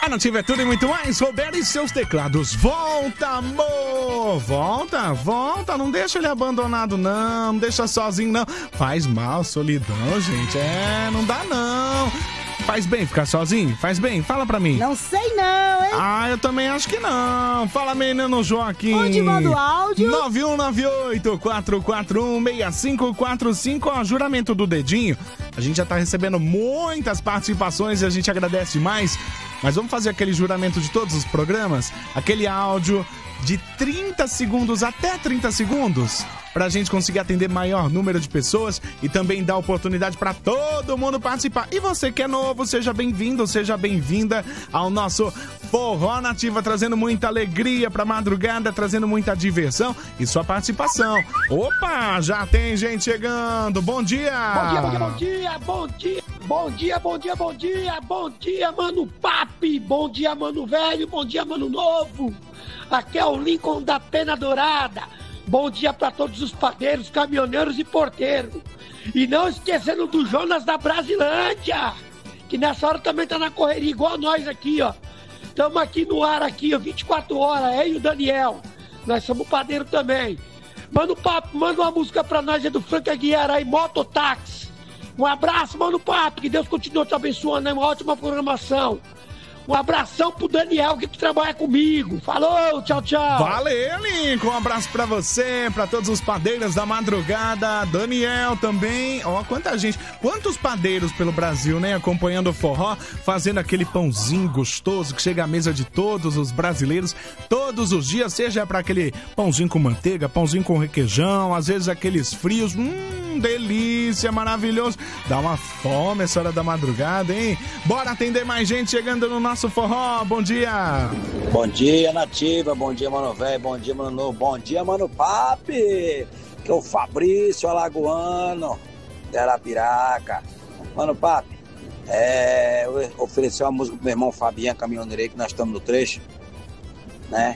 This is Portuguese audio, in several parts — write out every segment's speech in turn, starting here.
Nativa é tudo e muito mais. Roberto e seus teclados. Volta, amor! Volta. Não deixa ele abandonado, não. Não deixa sozinho, não. Faz mal, solidão, gente. Não dá, não. Faz bem ficar sozinho? Faz bem? Fala pra mim. Não sei não, hein? Eu também acho que não. Fala, menino Joaquim. Onde manda o áudio? 9198-441-6545. Ó, juramento do dedinho. A gente já tá recebendo muitas participações e a gente agradece mais. Mas vamos fazer aquele juramento de todos os programas? Aquele áudio de 30 segundos até 30 segundos, pra gente conseguir atender maior número de pessoas e também dar oportunidade pra todo mundo participar. E você que é novo, seja bem-vindo, seja bem-vinda ao nosso Forró Nativa, trazendo muita alegria pra madrugada, trazendo muita diversão e sua participação. Opa, já tem gente chegando. Bom dia! Bom dia, mano Papi, bom dia, mano velho, bom dia, mano novo. Aqui é o Lincoln da Pena Dourada. Bom dia pra todos os padeiros, caminhoneiros e porteiros. E não esquecendo do Jonas da Brasilândia, que nessa hora também tá na correria, igual nós aqui, ó. Estamos aqui no ar, aqui, ó, 24 horas, eu e o Daniel. Nós somos padeiro também. Mano Papo, manda uma música pra nós, é do Frank Aguiar aí, Mototáxi. Um abraço, mano Papo, que Deus continue te abençoando, é uma ótima programação. Um abração pro Daniel que trabalha comigo. Falou, tchau. Valeu, Lincoln. Um abraço pra você, pra todos os padeiros da madrugada. Daniel também. Ó, quanta gente. Quantos padeiros pelo Brasil, né? Acompanhando o forró, fazendo aquele pãozinho gostoso que chega à mesa de todos os brasileiros todos os dias. Seja pra aquele pãozinho com manteiga, pãozinho com requeijão, às vezes aqueles frios. Delícia, maravilhoso. Dá uma fome essa hora da madrugada, hein? Bora atender mais gente chegando no nosso forró. Bom dia. Bom dia, Nativa. Bom dia, mano velho. Bom dia, mano novo. Bom dia, mano Papi. Que é o Fabrício Alagoano de Arapiraca. Mano Papi, eu ofereci uma música pro meu irmão Fabiano, caminhoneiro aí, que nós estamos no trecho, né?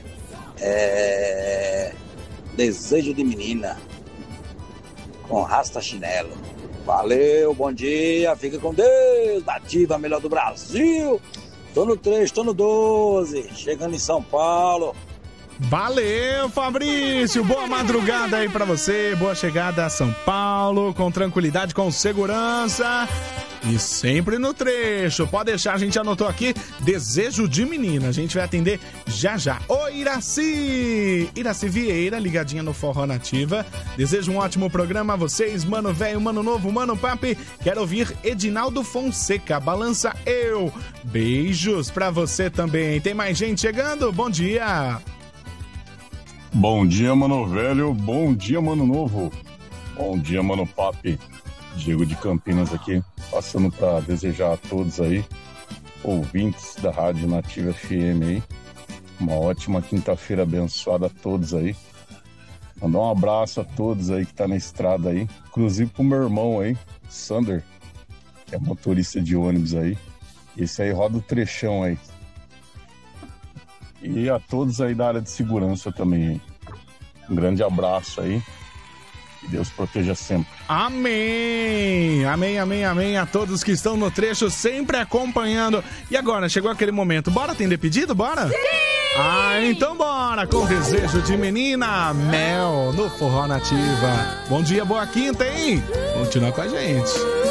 Desejo de Menina, com Rasta Chinelo. Valeu, bom dia, fica com Deus. Nativa, melhor do Brasil. Tô no 3, tô no 12, chegando em São Paulo. Valeu, Fabrício, boa madrugada aí pra você, boa chegada a São Paulo, com tranquilidade, com segurança e sempre no trecho. Pode deixar, a gente anotou aqui, Desejo de Menina, a gente vai atender já. Oi, Iraci Vieira, ligadinha no Forró Nativa. Desejo um ótimo programa a vocês, mano velho, mano novo, mano papi. Quero ouvir Edinaldo Fonseca, Balança Eu. Beijos pra você também. Tem mais gente chegando? Bom dia. Bom dia, mano velho. Bom dia, mano novo. Bom dia, mano papi. Diego de Campinas aqui, passando para desejar a todos aí, ouvintes da Rádio Nativa FM aí, uma ótima quinta-feira abençoada a todos aí. Mandar um abraço a todos aí que tá na estrada aí, inclusive pro meu irmão aí, Sander, que é motorista de ônibus aí. Esse aí roda o trechão aí. E a todos aí da área de segurança também aí. Um grande abraço aí. Que Deus proteja sempre. Amém! Amém a todos que estão no trecho, sempre acompanhando. E agora, chegou aquele momento. Bora atender pedido? Bora? Sim! Então bora! Com Desejo de Menina, Mel, no Forró Nativa. Bom dia, boa quinta, hein? Continua com a gente.